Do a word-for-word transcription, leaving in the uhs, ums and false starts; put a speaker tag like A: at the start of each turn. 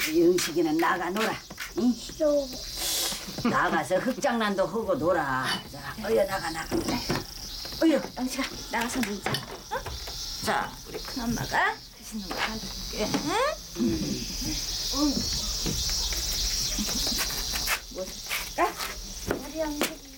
A: 영식이는 나가 놀아. 응?
B: 싫어.
A: 나가서 흙장난도 하고 놀아. 자, 어여 나가 나가. 어여 영식아 나가서 놀자. 어? 자, 우리 큰엄마가 맛있는 거 사줄게. 응? 음. 응. 뭐 사줄까?
B: 우리 영식이